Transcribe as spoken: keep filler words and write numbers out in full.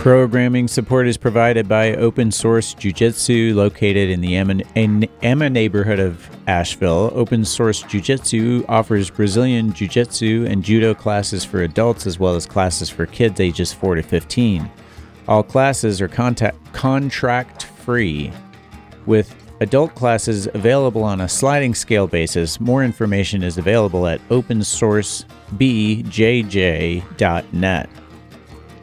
Programming support is provided by Open Source Jiu-Jitsu, located in the Emma, in Emma neighborhood of Asheville. Open Source Jiu-Jitsu offers Brazilian Jiu-Jitsu and Judo classes for adults as well as classes for kids ages four to fifteen. All classes are contact, contract-free, with adult classes available on a sliding scale basis. More information is available at open source b j j dot net.